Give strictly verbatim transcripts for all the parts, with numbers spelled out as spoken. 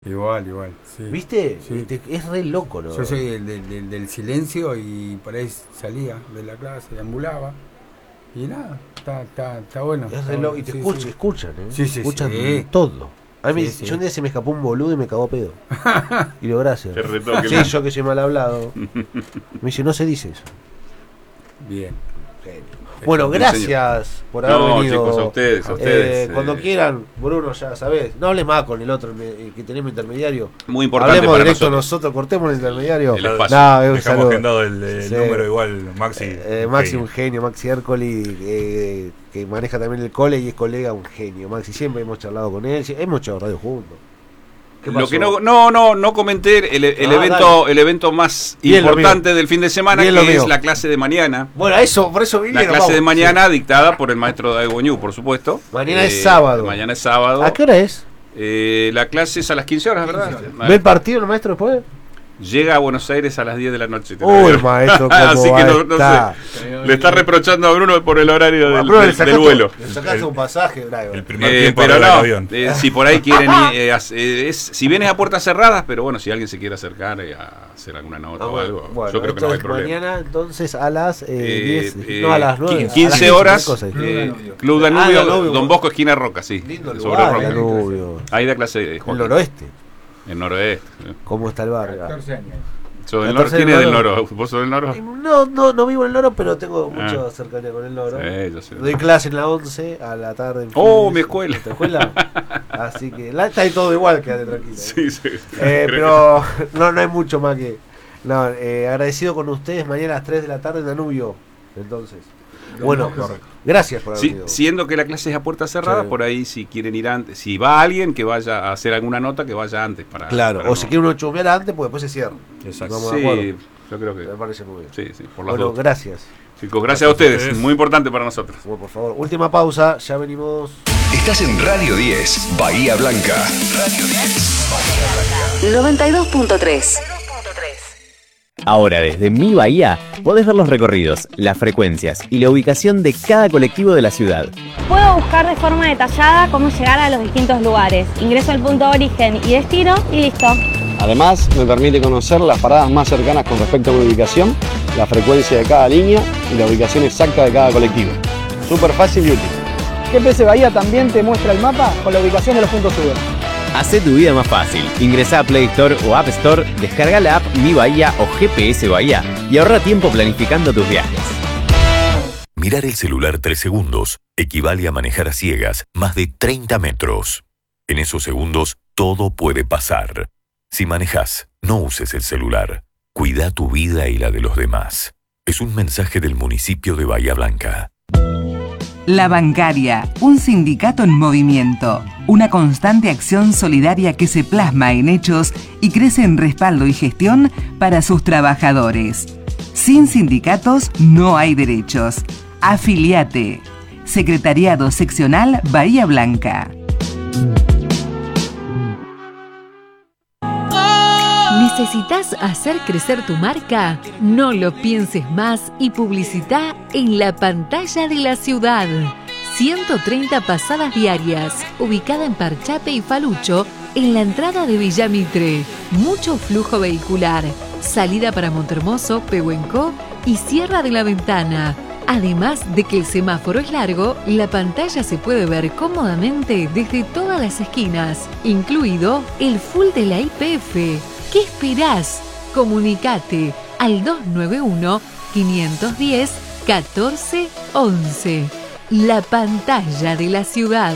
Igual, igual, sí. ¿Viste? Sí. Te- es re loco, ¿no? Yo soy el del, del, del silencio y por ahí salía de la clase, ambulaba. Y nada, está, está, está bueno. Es está re bueno. loco. Y te Sí, escuchan, sí. escuchan, ¿eh? Sí, sí, escuchan sí. todo. A mí, Sí, sí. yo un día se me escapó un boludo y me cagó a pedo. Y lo gracias. Te retoque, Sí, ¿no? yo que soy mal hablado. Me dice, no se dice eso. Bien. Genio. Bueno, Te gracias por haber No, venido. chicos, a ustedes, a Eh, ustedes. Cuando eh, quieran, Bruno, ya sabés. No hables más con el otro eh, que tenemos intermediario. Muy importante Hablemos para directo nosotros. nosotros, cortemos el intermediario. El espacio. No, es un Dejamos saludo. agendado el, el Sí. número igual, Maxi. Eh, Maxi, un genio, Maxi Ercoli, eh, que maneja también el cole y es colega, un genio. Maxi, siempre hemos charlado con él, hemos hecho radio juntos. ¿Qué Lo pasó? que no, no, no, no comenté el, el Ah, evento, dale. el evento más Bien lo importante mío. del fin de semana, Bien lo que es mío. la clase de mañana. Bueno, a eso, por eso La vinieron. clase de vamos. mañana dictada por el maestro Daego Ñu, por supuesto. Mañana Eh, es sábado. Mañana es sábado. ¿A qué hora es? Eh, la clase es a las quince horas, ¿verdad? ¿Ve el partido el maestro después? Llega a Buenos Aires a las diez de la noche. te lo Uy, digo. maestro, cómo Así que no, no está. sé. Le está reprochando a Bruno por el horario del, Bruno, le del- sacaste- del vuelo. Le sacaste El- un pasaje, Bravo. El primer Eh, tiempo pero arriba del no, avión. eh, si por ahí quieren ir, eh, hace- eh, es, si vienes a puertas cerradas, pero bueno, si alguien se quiere acercar eh, a hacer alguna nota Ah, o bueno, algo, bueno, yo creo que no hay entonces problema. mañana entonces a las eh, Eh, diez, eh, no a las nueve, quince a las quince, horas, ¿qué cosa es? eh, Danubio. Club Danubio, Ah, Danubio. Don Bosco, esquina Roca, sí. Lindo sobre lugar, Roca. Danubio. Ahí da clase de El hockey. noroeste. El noroeste. ¿Cómo está el barrio? catorce años. Sos del catorce noro, ¿quién es del del noro. noro? ¿Vos sos del noro? No, no, no vivo en el Loro, pero tengo mucha Ah. cercanía con el Loro. Sí, yo sé. Doy clase en la once a la tarde. En Oh, Fines, mi escuela. ¿Tu escuela? Así que la, está ahí todo igual, quédate tranquilo. Sí, sí. Eh, Creo pero no, no hay mucho más que. No, eh, agradecido con ustedes mañana a las tres de la tarde en Danubio. Entonces, bueno, gracias por haber Sí, venido. siendo que la clase es a puerta cerrada, Sí. por ahí si quieren ir antes, si va alguien que vaya a hacer alguna nota, que vaya antes para. Claro, para o no- si quiere uno chumear antes, pues después se cierra. Exacto. Vamos de Sí, acuerdo. yo creo que. Me parece muy bien. Sí, sí, por las Bueno, dos. gracias. Chicos, gracias a ustedes, ustedes. muy importante para nosotros. Bueno, por favor, última pausa, ya venimos. Estás en Radio diez, Bahía Blanca. Radio diez, Bahía Blanca. noventa y dos punto tres. Ahora desde Mi Bahía podés ver los recorridos, las frecuencias y la ubicación de cada colectivo de la ciudad. Puedo buscar de forma detallada cómo llegar a los distintos lugares. Ingreso al punto de origen y destino y listo. Además, me permite conocer las paradas más cercanas con respecto a mi ubicación, la frecuencia de cada línea y la ubicación exacta de cada colectivo. Súper fácil y útil. G P S Bahía también te muestra el mapa con la ubicación de los puntos Uber. Hacé tu vida más fácil. Ingresá a Play Store o App Store, descarga la app Mi Bahía o G P S Bahía y ahorra tiempo planificando tus viajes. Mirar el celular tres segundos equivale a manejar a ciegas más de treinta metros. En esos segundos, todo puede pasar. Si manejas, no uses el celular. Cuida tu vida y la de los demás. Es un mensaje del municipio de Bahía Blanca. La Bancaria, un sindicato en movimiento, una constante acción solidaria que se plasma en hechos y crece en respaldo y gestión para sus trabajadores. Sin sindicatos no hay derechos. Afiliate. Secretariado Seccional Bahía Blanca. ¿Necesitas hacer crecer tu marca? No lo pienses más y publicita en la pantalla de la ciudad. ciento treinta pasadas diarias, ubicada en Parchape y Falucho, en la entrada de Villamitre. Mucho flujo vehicular, salida para Montermoso, Pehuenco y Sierra de la Ventana. Además de que el semáforo es largo, la pantalla se puede ver cómodamente desde todas las esquinas, incluido el full de la I P F. ¿Qué esperás? Comunicate al dos nueve uno, cinco uno cero, uno cuatro once. La pantalla de la ciudad.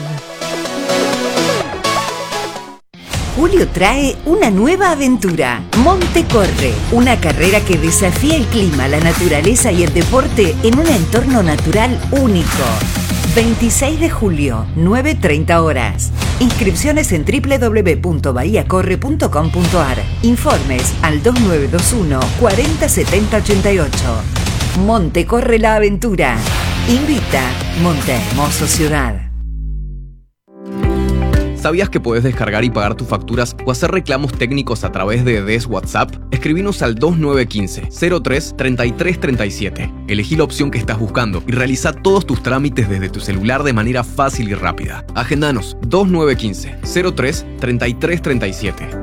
Julio trae una nueva aventura, Monte Corre, una carrera que desafía el clima, la naturaleza y el deporte en un entorno natural único. veintiséis de julio, nueve treinta horas. Inscripciones en doble u doble u doble u punto bahía corre punto com punto a r. Informes al dos nueve dos uno, cuarenta setenta ochenta y ocho. Monte Corre la aventura. Invita Monte Hermoso Ciudad. ¿Sabías que podés descargar y pagar tus facturas o hacer reclamos técnicos a través de D E S WhatsApp? Escribinos al dos nueve uno cinco, cero tres, treinta y tres treinta y siete. Elegí la opción que estás buscando y realiza todos tus trámites desde tu celular de manera fácil y rápida. Agendanos dos nueve uno cinco, cero tres, treinta y tres treinta y siete.